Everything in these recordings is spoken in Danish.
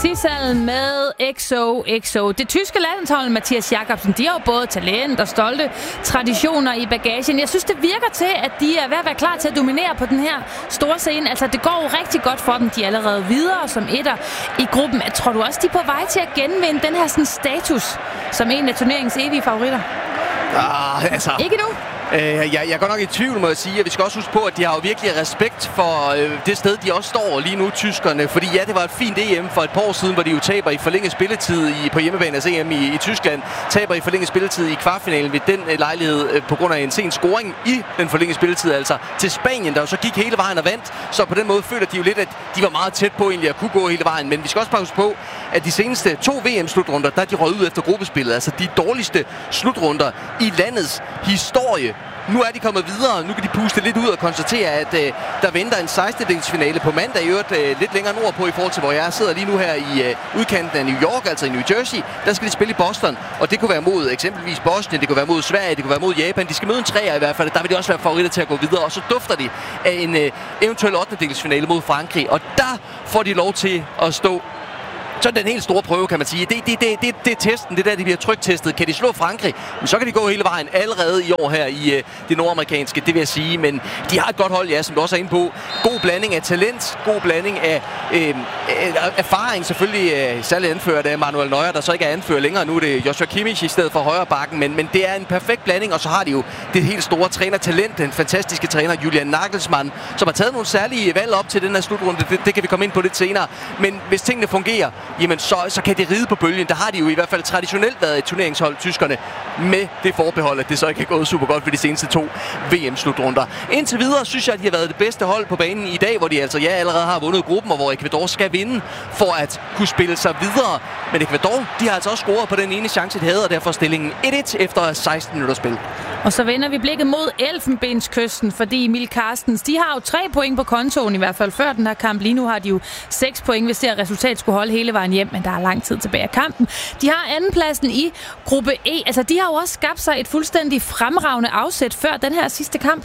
Sissel med XOXO. Det tyske landshold, Mathias Jakobsen, de har jo både talent og stolte traditioner i bagagen. Jeg synes, det virker til, at de er ved at være klar til at dominere på den her store scene. Altså, det går jo rigtig godt for dem. De er allerede videre som etter i gruppen. Tror du også, de er på vej til at genvinde den her sådan, status som en af turneringens evige favoritter? Ikke nu? Jeg er godt nok i tvivl, må jeg sige, og vi skal også huske på, at de har jo virkelig respekt for det sted, de også står lige nu, tyskerne. Fordi ja, det var et fint EM for et par år siden, hvor de jo taber i forlænget spilletid på hjemmebane af EM i Tyskland. Taber i forlænget spilletid i kvartfinalen ved den lejlighed på grund af en sen scoring i den forlængede spilletid, altså til Spanien, der jo så gik hele vejen og vandt. Så på den måde føler de jo lidt, at de var meget tæt på egentlig at kunne gå hele vejen. Men vi skal også bare huske på, at de seneste 2 VM-slutrunder, der er de røget ud efter gruppespillet. Altså de dårligste slutrunder i landets historie. Nu er de kommet videre, nu kan de puste lidt ud og konstatere, at der venter en 16-delsfinale på mandag, i øvrigt lidt længere nordpå i forhold til, hvor jeg sidder lige nu her i udkanten af New York, altså i New Jersey. Der skal de spille i Boston, og det kunne være mod eksempelvis Bosnien, det kunne være mod Sverige, det kunne være mod Japan. De skal møde en 3'er i hvert fald, der vil de også være favoritter til at gå videre, og så dufter de af en eventuel 8-delsfinale mod Frankrig, og der får de lov til at stå. Så den helt store prøve, kan man sige. Det er testen, det der, de bliver tryktestet. Kan de slå Frankrig? Men så kan de gå hele vejen allerede i år her i det nordamerikanske, det vil jeg sige. Men de har et godt hold, ja, som du også er inde på. God blanding af talent, god blanding af erfaring, selvfølgelig særligt anført af Manuel Neuer, der så ikke er anfører længere. Nu er det Joshua Kimmich i stedet for højre bakken, men det er en perfekt blanding, og så har de jo det helt store trænertalent, den fantastiske træner Julian Nagelsmann, som har taget nogle særlige valg op til den her slutrunde. Det kan vi komme ind på lidt senere. Men hvis tingene fungerer, jamen så kan de ride på bølgen. Der har de jo i hvert fald traditionelt været et turneringshold, tyskerne, med det forbehold, at det så ikke er gået super godt for de seneste 2 VM-slutrunder. Indtil videre synes jeg, at de har været det bedste hold på banen i dag, hvor de altså allerede har vundet gruppen, og hvor Ecuador skal vinde for at kunne spille sig videre. Men Ecuador, de har altså også scoret på den ene chance, de havde, og derfor stillingen 1-1 efter 16 minutter spil. Og så vender vi blikket mod Elfenbenskysten, fordi Emil Carstens, de har jo 3 point på kontoen, i hvert fald før den her kamp. Lige nu har de jo 6 point, hvis det her resultat skulle holde hele vejen hjem, men der er lang tid tilbage af kampen. De har andenpladsen i gruppe E. Altså, de har jo også skabt sig et fuldstændig fremragende afsæt før den her sidste kamp.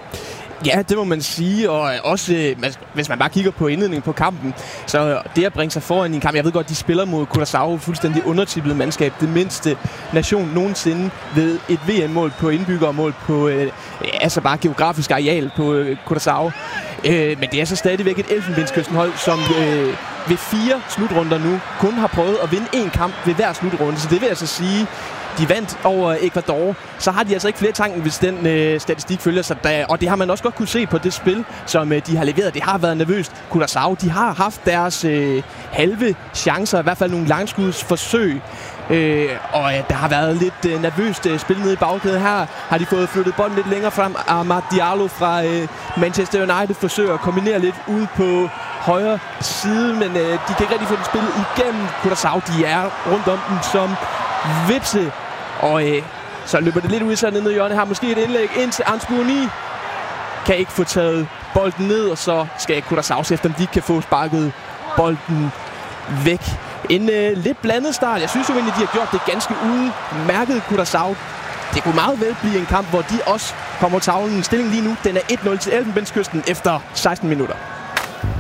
Ja, det må man sige, og også hvis man bare kigger på indledningen på kampen, så det at bringe sig foran i en kamp, jeg ved godt, de spiller mod Curaçao, fuldstændig undertiplet mandskab, det mindste nation nogensinde ved et VM-mål på indbyggermål på altså bare geografisk areal på Curaçao. Men det er så stadigvæk et Elfenbenskysten-hold, som ved 4 slutrunder nu kun har prøvet at vinde 1 kamp ved hver slutrunde, så det vil altså sige, de vandt over Ecuador, så har de altså ikke flere tanken, hvis den statistik følger sig. Og det har man også godt kunne se på det spil, som de har leveret. Det har været nervøst. Curaçao, de har haft deres halve chancer, i hvert fald nogle langskudsforsøg. Og der har været lidt nervøst spil nede i bagkæden. Her har de fået flyttet bolden lidt længere frem. Amad Diallo fra Manchester United forsøger at kombinere lidt ud på højre side, men de kan ikke rigtig få det spillet igennem Curaçao. De er rundt om den som vipse. Og så løber det lidt ud sådan nede i hjørnet. Har måske et indlæg ind til Anspouni. Kan ikke få taget bolden ned, og så skal Curaçao se efter, om de kan få sparket bolden væk. En lidt blandet start. Jeg synes jo egentlig, de har gjort det ganske udmærket, Curaçao. Det kunne meget vel blive en kamp, hvor de også kommer tavlen. Stillingen lige nu, den er 1-0 til Elfenbenskysten efter 16 minutter.